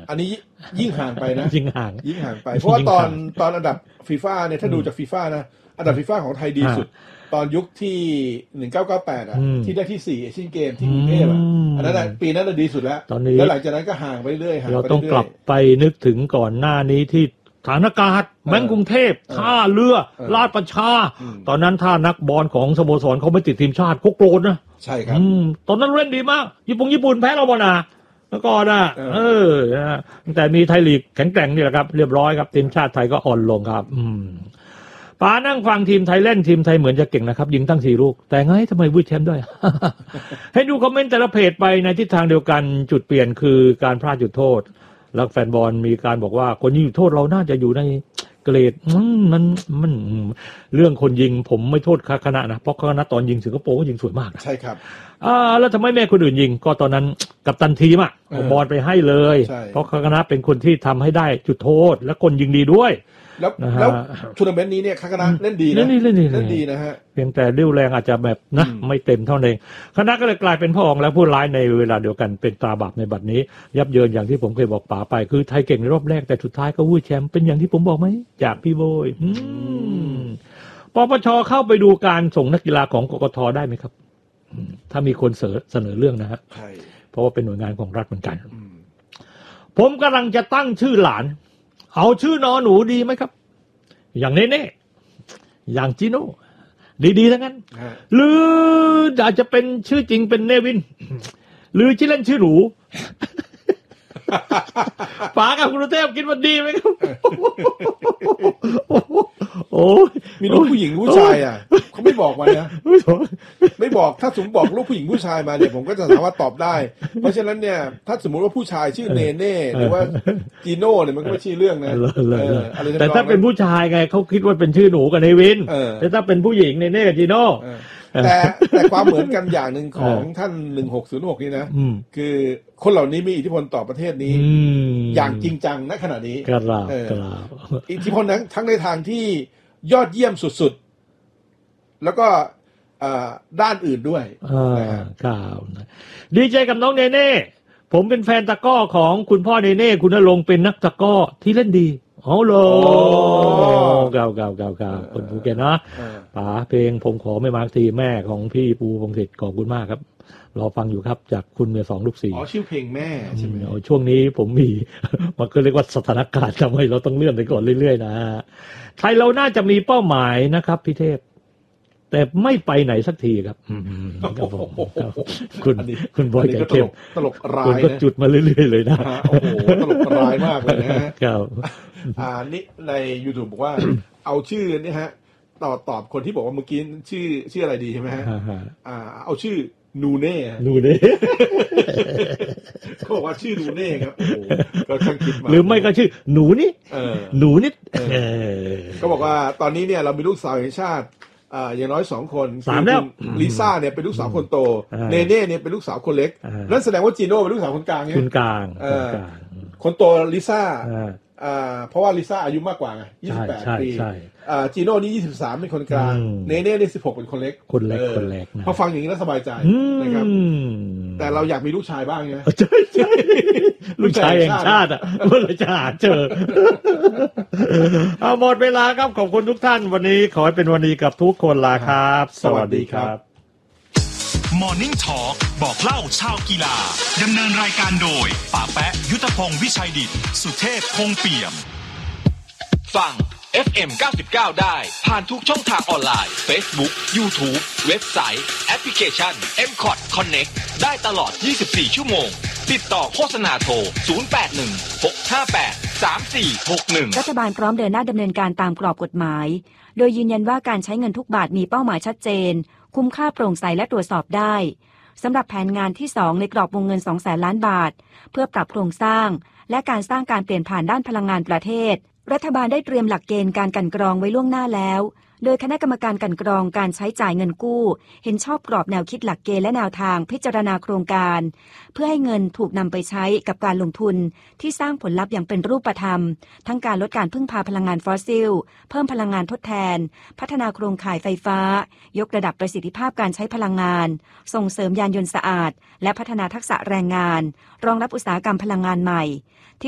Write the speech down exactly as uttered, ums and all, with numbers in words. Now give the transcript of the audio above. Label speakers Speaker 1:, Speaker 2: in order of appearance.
Speaker 1: อันนี้ยิ่งห่างไปนะ
Speaker 2: ยิ่งห่าง
Speaker 1: ยิ่งห่างไปเพราะว่าตอนตอนอันดับฟีฟ่าเนี่ยถ้าดูจากฟีฟ่านะอันดับฟีฟ่าของไทยดีสุดตอนยุคที่หนึ่งพันเก้าร้อยเก้าสิบแปดอ่ะที่ได้ที่สี่เอเชียนเกมที่กรุงเทพอ่ะอันนั้นปีนั้นดีสุดแล้วแล้วหลังจากนั้นก็ห่างไปเรื่อยห่างไปเรื่อยเรา
Speaker 2: ต้องกลับไปนึกถึงก่อนหน้านี้ที่ฐานอากาศแบงก์กรุงเทพท่าเรือลาดประชาตอนนั้นถ้านักบอลของสโมสรเขาไม่ติดทีมชาติเขาโกรธนะ
Speaker 1: ใช่ครับ
Speaker 2: ตอนนั้นเล่นดีมากญี่ปุ่นญี่ปุ่นแพ้เราบ่นะแล้วก็นะเออแต่มีไทยลีกแข็งแกร่งนี่แหละครับเรียบร้อยครับทีมชาติไทยก็อ่อนลงครับอืมป๋านั่งฟังทีมไทยเล่นทีมไทยเหมือนจะเก่งนะครับยิงตั้งสี่ลูกแต่ไงทำไมวุ้ยแชมป์ด้วย ให้ดูคอมเมนต์แต่ละเพจไปในทิศทางเดียวกันจุดเปลี่ยนคือการพลาดจุดโทษแล้วแฟนบอลมีการบอกว่าคนยิงจุดโทษเราน่าจะอยู่ในเกรดมันมันเรื่องคนยิงผมไม่โทษคณะนะเพราะคณะตอนยิงสิงคโปร์ก็ยิงสวยมาก
Speaker 1: ใช่ครับ
Speaker 2: อ่าแล้วทำไมแม่คนอื่นยิงก็ตอนนั้นกัปตันทีมอ่ะเอาบอลไปให้เลยเพราะคณะเป็นคนที่ทำให้ได้จุดโทษและคนยิงดีด้วย
Speaker 1: แล้วแล้วทัวร์นาเมนต์นี้เนี่ยคณะเล่นดีนะเล่นดีเล่นดีนะฮะ
Speaker 2: เพียงแต่เรี่ยวแรงอาจจะแบบนะไม่เต็มเท่านั้นเองคณะก็เลยกลายเป็นพ่อองและผู้ร้ายในเวลาเดียวกันเป็นตราบาปในบัดนี้ยับเยินอย่างที่ผมเคยบอกป๋าไปคือไทยเก่งในรอบแรกแต่สุดท้ายก็วุ้ยแชมป์เป็นอย่างที่ผมบอกไหมจากพี่โบยปปชเข้าไปดูการส่งนักกีฬาของกกท.ได้ไหมครับถ้ามีคนเสนอเรื่องนะฮะเพราะว่าเป็นหน่วยงานของรัฐเหมือนกันผมกำลังจะตั้งชื่อหลานเอาชื่อนอหนูดีไหมครับอย่างเน่ๆอย่างจิโน่ดีๆทั้งนั้นหรืออาจจะเป็นชื่อจริงเป็นเนวินหรือชื่อเล่นชื่อหนูป๋ากับคุณเทพคิดว่าดีไหมครับโอ้
Speaker 1: มีลูกผู้หญิงผู้ชายอ่ะเขาไม่บอกมานะไม่บอกถ้าสมมติบอกลูกผู้หญิงผู้ชายมาเนี่ยผมก็จะสามารถตอบได้เพราะฉะนั้นเนี่ยถ้าสมมติว่าผู้ชายชื่อเนเน่หรือว่าจีโน่เนี่ยมันก็ไม่ใช่เรื่องนะ
Speaker 2: แต่ถ้าเป็นผู้ชายไงเขาคิดว่าเป็นชื่อหนูกับเนวินแต่ถ้าเป็นผู้หญิงเนเน่กับจีโน่
Speaker 1: แต่แต่ความเหมือนกันอย่างหนึ่งของท่านหนึ่งหกศูนย์หกนี่นะคือคนเหล่านี้มีอิทธิพลต่อประเทศนี้อย่างจริงจังณขณะนี้อิทธิพลทั้งทั้งในทางที่ยอดเยี่ยมสุดๆแล้วก็ด้านอื่นด้วย
Speaker 2: ครับดีใจกับน้องเนเน่ผมเป็นแฟนตะก้อของคุณพ่อเนเน่คุณณรงค์เป็นนักตะก้อที่เล่นดีโอ้โหเก่าเก่าเก่าเก่าคนภูเก็ตนะป๋าเพลงผมขอไม่มาทีแม่ของพี่ปูพงศิษฐ์ขอบคุณมากครับรอฟังอยู่ครับจากคุณเมียสองลูกสี่
Speaker 1: อ๋อชื่อเพลงแม่ใช่ไหม
Speaker 2: ช่วงนี้ผมมีมันก็เรียกว่าสถานการณ์ทำให้เราต้องเลื่อนไปก่อนเรื่อยๆนะไทยเราน่าจะมีเป้าหมายนะครับพี่เทพแต่ไม่ไปไหนสักทีครับครับผมคุณคุณบอยแก่เข้ม
Speaker 1: ตลกร้าย
Speaker 2: คุณก็จุดมาเรื่อยๆเลยนะ
Speaker 1: โอ้โหตลกร้ายมากเลยนะครับอ่านี่ใน YouTube บอกว่าเอาชื่อนี่ฮะตอบตอบคนที่บอกว่าเมื่อกี้ชื่อชื่ออะไรดีใช่ไหมฮะอ่าเอาชื่อนูเน่
Speaker 2: นูเน่
Speaker 1: เขาบอกว่าชื่อนูเน่ครับโอ้โหก็ช่างคิดมา
Speaker 2: หรือไม่ก็ชื่อหนูนี่หนูนิด
Speaker 1: ก็บอกว่าตอนนี้เนี่ยเรามีลูกสาวแห่งชาติอ่าอย่างน้อยสองคน
Speaker 2: สามแล้ว
Speaker 1: ลิซ่าเนี่ยเป็นลูกสาวคนโตเนเน่เนี่ยเป็นลูกสาวคนเล็กนั่นแสดงว่าจีโน่เป็นลูกสาวคนกลางไง
Speaker 2: คนกลาง
Speaker 1: คนโตลิซ่าอ่าเพราะว่าลิซ่าอายุมากกว่าไงยี่สิบแปดปีอ่าจีโน่นี่ยี่สิบสามเป็นคนกลางเนเน่นี่สิบหกเป็นคนเล็ก
Speaker 2: คนเล็กคนเล็กนะ
Speaker 1: พอฟังอย่างนี้แล้วสบายใจนะครับแต่เราอยากมีลูกชายบ้างไง
Speaker 2: ใช่ใช่ลูกชายแห่งชาติอ่ะเมื่อไรจะหาเจอเอาหมดเวลาครับขอบคุณทุกท่านวันนี้ขอให้เป็นวันดีกับทุกคนลาครับสวัสดีครับ
Speaker 3: Morning Talk บอกเล่าชาวกีฬาดำเนินรายการโดยป๋าแปะยุทธพงศ์วิชัยดิษฐ์สุเทพคงเปี่ยม
Speaker 4: ฟัง เอฟ เอ็ม เก้าสิบเก้า ได้ผ่านทุกช่องทางออนไลน์ Facebook YouTube เว็บไซต์แอปพลิเคชัน เอ็ม คอท Connect ได้ตลอดยี่สิบสี่ชั่วโมงติดต่อโฆษณาโทรศูนย์ แปด หนึ่ง หก ห้า แปด สาม สี่ หก หนึ่ง
Speaker 5: รัฐบาลพร้อมเดินหน้าดำเนินการตามกรอบกฎหมายโดยยืนยันว่าการใช้เงินทุกบาทมีเป้าหมายชัดเจนคุ้มค่าโปร่งใสและตรวจสอบได้สำหรับแผนงานที่สองในกรอบวงเงิน สองแสน ล้านบาทเพื่อปรับโครงสร้างและการสร้างการเปลี่ยนผ่านด้านพลังงานประเทศรัฐบาลได้เตรียมหลักเกณฑ์การกลั่นกรองไว้ล่วงหน้าแล้วโดยคณะกรรมการกลั่นกรองการใช้จ่ายเงินกู้เห็นชอบกรอบแนวคิดหลักเกณฑ์และแนวทางพิจารณาโครงการเพื่อให้เงินถูกนำไปใช้กับการลงทุนที่สร้างผลลัพธ์อย่างเป็นรูปธรรมทั้งการลดการพึ่งพาพลังงานฟอสซิลเพิ่มพลังงานทดแทนพัฒนาโครงข่ายไฟฟ้ายกระดับประสิทธิภาพการใช้พลังงานส่งเสริมยานยนต์สะอาดและพัฒนาทักษะแรงงานรองรับอุตสาหกรรมพลังงานใหม่